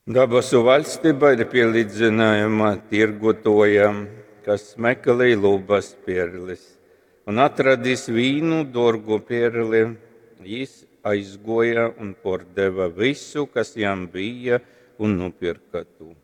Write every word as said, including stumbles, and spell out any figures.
Dabasu valstība ir pielīdzinājuma tirgotājam, kas meklē labas perles, un atradis vīnu dārgu perli. Jis aizgoja un pārdeva visu, kas jam bija, un nopirka to.